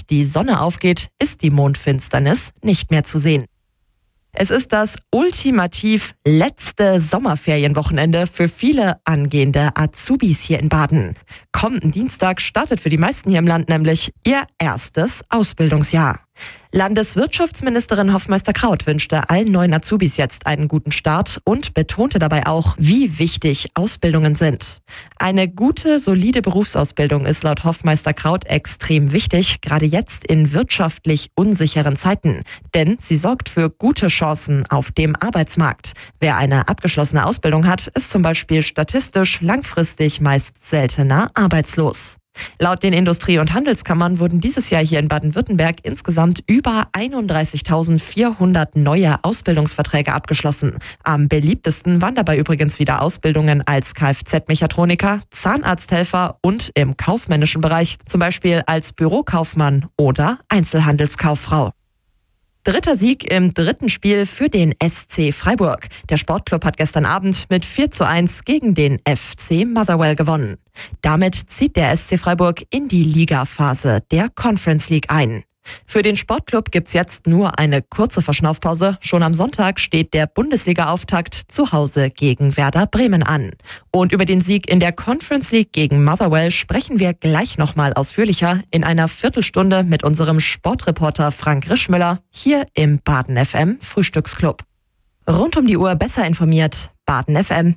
Sobald die Sonne aufgeht, ist die Mondfinsternis nicht mehr zu sehen. Es ist das ultimativ letzte Sommerferienwochenende für viele angehende Azubis hier in Baden. Kommenden Dienstag startet für die meisten hier im Land nämlich ihr erstes Ausbildungsjahr. Landeswirtschaftsministerin Hofmeister-Kraut wünschte allen neuen Azubis jetzt einen guten Start und betonte dabei auch, wie wichtig Ausbildungen sind. Eine gute, solide Berufsausbildung ist laut Hofmeister-Kraut extrem wichtig, gerade jetzt in wirtschaftlich unsicheren Zeiten. Denn sie sorgt für gute Chancen auf dem Arbeitsmarkt. Wer eine abgeschlossene Ausbildung hat, ist zum Beispiel statistisch langfristig meist seltener arbeitslos. Laut den Industrie- und Handelskammern wurden dieses Jahr hier in Baden-Württemberg insgesamt über 31.400 neue Ausbildungsverträge abgeschlossen. Am beliebtesten waren dabei übrigens wieder Ausbildungen als Kfz-Mechatroniker, Zahnarzthelfer und im kaufmännischen Bereich, zum Beispiel als Bürokaufmann oder Einzelhandelskauffrau. Dritter Sieg im dritten Spiel für den SC Freiburg. Der Sportclub hat gestern Abend mit 4:1 gegen den FC Motherwell gewonnen. Damit zieht der SC Freiburg in die Ligaphase der Conference League ein. Für den Sportclub gibt's jetzt nur eine kurze Verschnaufpause. Schon am Sonntag steht der Bundesliga-Auftakt zu Hause gegen Werder Bremen an. Und über den Sieg in der Conference League gegen Motherwell sprechen wir gleich nochmal ausführlicher in einer Viertelstunde mit unserem Sportreporter Frank Rischmüller hier im Baden FM Frühstücksclub. Rund um die Uhr besser informiert, Baden FM.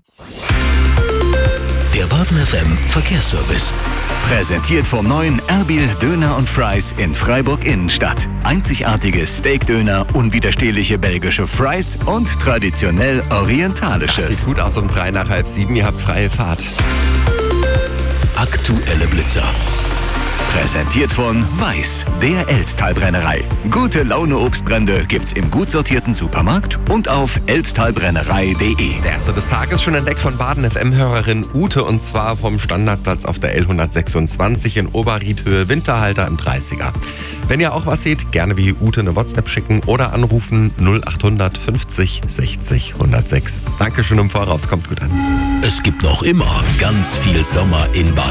Der Baden FM Verkehrsservice. Präsentiert vom neuen Erbil Döner und Fries in Freiburg Innenstadt. Einzigartige Steakdöner, unwiderstehliche belgische Fries und traditionell orientalisches. Das sieht gut aus um 3 nach halb 7. Ihr habt freie Fahrt. Aktuelle Blitzer. Präsentiert von Weiß, der Elztalbrennerei. Gute Laune Obstbrände gibt's im gut sortierten Supermarkt und auf elztalbrennerei.de. Der erste des Tages schon entdeckt von Baden FM-Hörerin Ute, und zwar vom Standardplatz auf der L126 in Oberriedhöhe, Winterhalter im 30er. Wenn ihr auch was seht, gerne wie Ute eine WhatsApp schicken oder anrufen 0800 50 60 106. Dankeschön im Voraus, kommt gut an. Es gibt noch immer ganz viel Sommer in Baden.